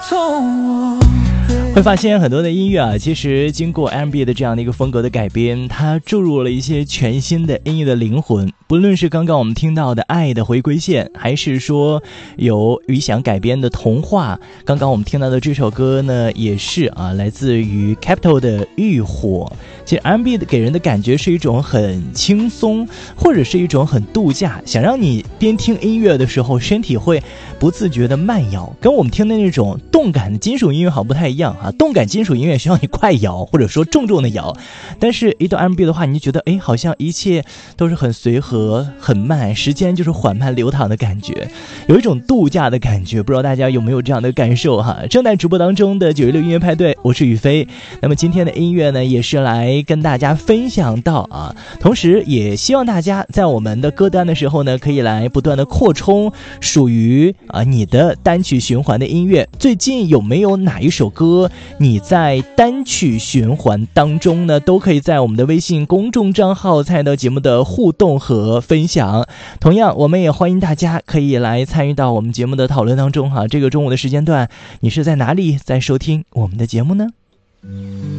会发现很多的音乐啊，其实经过 R&B 的这样的一个风格的改编，它注入了一些全新的音乐的灵魂。不论是刚刚我们听到的《爱的回归线》，还是说由余响改编的《童话》，刚刚我们听到的这首歌呢，也是啊，来自于 Capital 的《欲火》。其实 R&B 给人的感觉是一种很轻松，或者是一种很度假，想让你边听音乐的时候，身体会不自觉的慢摇，跟我们听的那种动感的金属音乐好不太一样啊。动感金属音乐需要你快摇，或者说重重的摇，但是一到 R&B 的话，你就觉得好像一切都是很随和很慢，时间就是缓慢流淌的感觉，有一种度假的感觉。不知道大家有没有这样的感受哈？正在直播当中的916音乐派对，我是宇飞。那么今天的音乐呢，也是来跟大家分享到啊，同时也希望大家在我们的歌单的时候呢，可以来不断的扩充属于你的单曲循环的音乐。最近有没有哪一首歌你在单曲循环当中呢？都可以在我们的微信公众账号参与到节目的互动和分享。同样我们也欢迎大家可以来参与到我们节目的讨论当中哈。这个中午的时间段，你是在哪里在收听我们的节目呢？